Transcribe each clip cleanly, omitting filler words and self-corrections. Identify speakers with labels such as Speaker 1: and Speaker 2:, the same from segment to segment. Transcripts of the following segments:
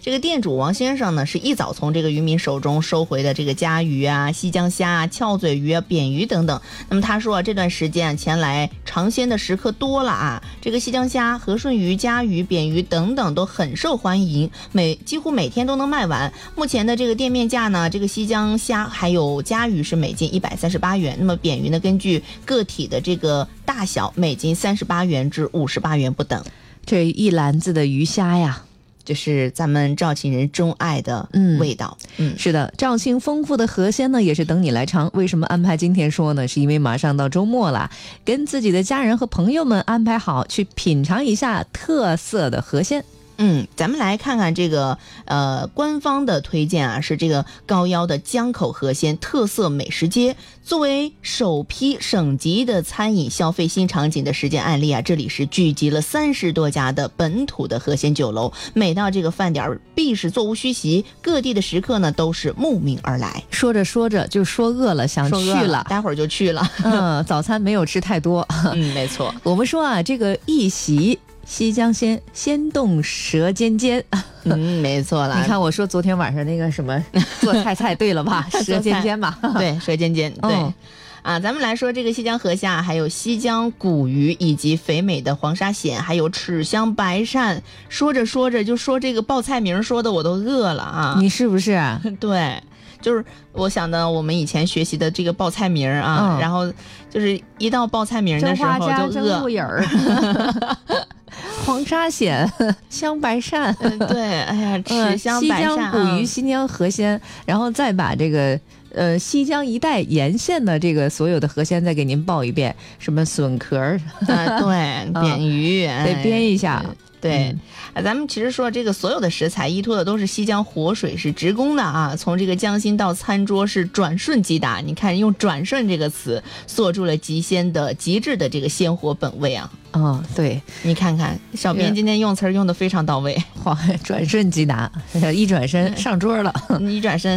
Speaker 1: 这个店主王先生呢，是一早从这个渔民手中收回的这个家鱼啊、西江虾啊、翘嘴鱼啊、扁鱼等等。那么他说这段时间前来尝鲜的食客多了啊，这个西江虾、和顺鱼、家鱼、扁鱼等等都很受欢迎，几乎每天都能卖完。目前的这个店面价呢，这个西江虾还有家鱼是每斤138元，那么扁鱼呢，根据个体的这个大小，每斤38元至58元不等。
Speaker 2: 这一篮子的鱼虾呀，
Speaker 1: 就是咱们肇庆人钟爱的味道。
Speaker 2: 是的，肇庆丰富的河鲜呢，也是等你来尝。为什么安排今天说呢？是因为马上到周末了，跟自己的家人和朋友们安排好去品尝一下特色的河鲜。
Speaker 1: 咱们来看看这个官方的推荐啊，是这个高腰的江口河鲜特色美食街。作为首批省级的餐饮消费新场景的实践案例啊，这里是聚集了30多家的本土的河鲜酒楼，每到这个饭点必是座无虚席，各地的食客呢都是慕名而来。
Speaker 2: 说着说着就说饿了，想去了，
Speaker 1: 待会儿就去了。
Speaker 2: 早餐没有吃太多。
Speaker 1: 没错。
Speaker 2: 我们说啊，这个一席西江鲜，鲜冻舌尖尖。
Speaker 1: 没错啦。
Speaker 2: 你看我说昨天晚上那个什么做菜对了吧？舌尖尖嘛。
Speaker 1: 对，舌尖尖。对。咱们来说这个西江河虾，还有西江骨鱼，以及肥美的黄沙蚬，还有豉香白鳝。说着说着就说这个报菜名，说的我都饿了啊！
Speaker 2: 你是不是？
Speaker 1: 对。就是我想到我们以前学习的这个报菜名啊，然后就是一到报菜名的时候就饿。
Speaker 2: 蒸眼黄沙蚬、香白鳝，
Speaker 1: 对，哎呀，豉香白鳝、
Speaker 2: 西江骨鱼、西江河鲜，然后再把这个西江一带沿线的这个所有的河鲜再给您报一遍，什么笋壳
Speaker 1: 对，扁鱼，
Speaker 2: 得编一下。
Speaker 1: 对，咱们其实说这个所有的食材依托的都是西江活水，是直供的啊。从这个江心到餐桌是转瞬即达，你看用转瞬这个词锁住了极致的这个鲜活本味啊。
Speaker 2: 对，
Speaker 1: 你看看小编今天用词用的非常到位，
Speaker 2: 转瞬即达，一转身上桌了。
Speaker 1: 一转身，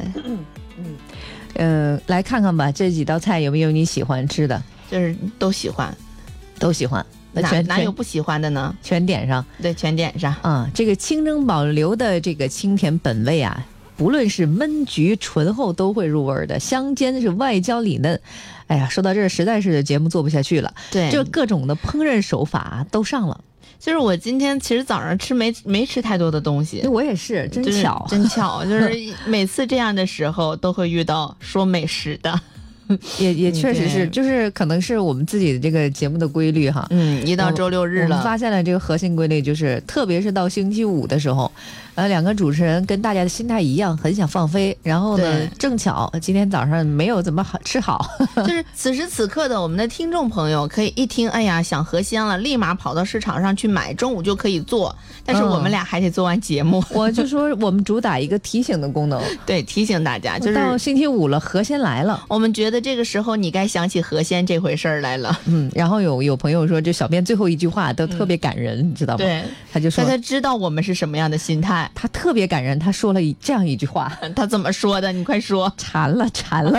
Speaker 2: 来看看吧，这几道菜有没有你喜欢吃的？
Speaker 1: 就是都喜欢。哪有不喜欢的呢？
Speaker 2: 全点上。
Speaker 1: 对，全点上。
Speaker 2: 这个清蒸保留的这个清甜本味啊，不论是焖焗醇厚都会入味的，香煎是外焦里嫩。哎呀，说到这儿实在是节目做不下去了。
Speaker 1: 对，
Speaker 2: 就各种的烹饪手法都上了。
Speaker 1: 就是我今天其实早上没吃太多的东西。
Speaker 2: 我也是，真巧，
Speaker 1: 就是每次这样的时候都会遇到说美食的。
Speaker 2: 也确实是，就是可能是我们自己的这个节目的规律哈。
Speaker 1: 一到周六日了，
Speaker 2: 我们发现了这个核心规律，就是特别是到星期五的时候，两个主持人跟大家的心态一样，很想放飞。然后呢，正巧今天早上没有怎么吃好，
Speaker 1: 就是此时此刻的我们的听众朋友可以一听，哎呀，想河鲜了，立马跑到市场上去买，中午就可以做。但是我们俩还得做完节目。
Speaker 2: 我就说我们主打一个提醒的功能，
Speaker 1: 对，提醒大家，就是
Speaker 2: 到星期五了，河鲜来了，
Speaker 1: 我们觉得这个时候你该想起河鲜这回事儿来了。
Speaker 2: 然后有朋友说，这小编最后一句话都特别感人，你知道吗？
Speaker 1: 对，
Speaker 2: 他就说
Speaker 1: 他知道我们是什么样的心态，
Speaker 2: 他特别感人，他说了这样一句话。
Speaker 1: 他怎么说的？你快说。
Speaker 2: 馋了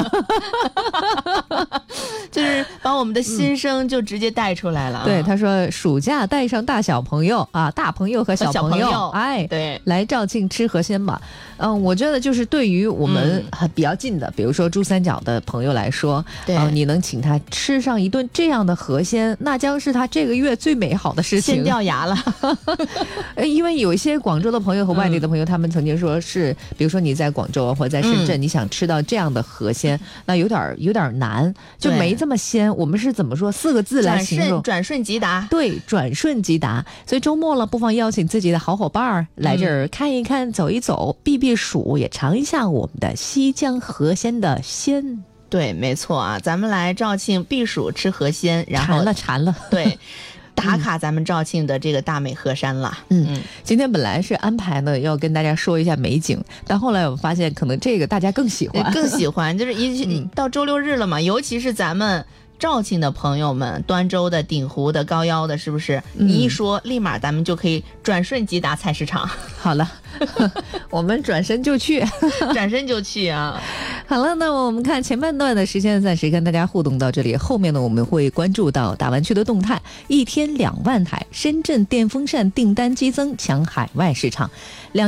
Speaker 1: 就是把我们的心声就直接带出来了。
Speaker 2: 对，他说暑假带上大小朋友啊，大朋友和小朋友，
Speaker 1: 对，
Speaker 2: 来肇庆吃河鲜吧。我觉得就是对于我们比较近的，比如说珠三角的朋友来说，你能请他吃上一顿这样的河鲜，那将是他这个月最美好的事情。
Speaker 1: 先掉牙了。
Speaker 2: 因为有一些广州的朋友和外地的朋友，他们曾经说是，比如说你在广州或者在深圳，你想吃到这样的河鲜，那有点难，就没这么鲜。我们是怎么说4个字来形容？
Speaker 1: 转瞬即达。
Speaker 2: 对，转瞬即达。所以周末了，不妨邀请自己的好伙伴来这儿看一看、走一走、避避暑，也尝一下我们的西江河鲜的鲜。
Speaker 1: 对，没错啊，咱们来肇庆避暑吃河鲜，然后
Speaker 2: 馋了。
Speaker 1: 对。打卡咱们肇庆的这个大美河山了。
Speaker 2: 今天本来是安排呢要跟大家说一下美景，但后来我发现可能这个大家更喜欢，
Speaker 1: 就是到周六日了嘛，尤其是咱们肇庆的朋友们，端州的、鼎湖的、高腰的，是不是？你一说，立马咱们就可以转瞬即达菜市场。
Speaker 2: 好了，我们转身就去，
Speaker 1: 啊！
Speaker 2: 好了，那我们看前半段的时间，暂时跟大家互动到这里。后面呢，我们会关注到大湾区的动态，1天2万台，深圳电风扇订单激增，抢海外市场。